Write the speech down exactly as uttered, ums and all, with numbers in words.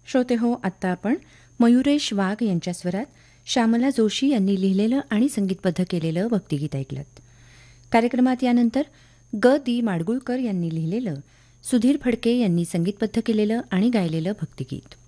श्रोते हो, आत्ता आपण मयुरेश वाघ यांच्या स्वरात श्यामला जोशी यांनी लिहिलेलं आणि संगीतबद्ध केलेलं भक्तिगीत ऐकलत. कार्यक्रमात यानंतर ग दी माडगुळकर यांनी लिहिलेलं, सुधीर फडके यांनी संगीतबद्ध केलेलं आणि गायलेलं भक्तिगीत.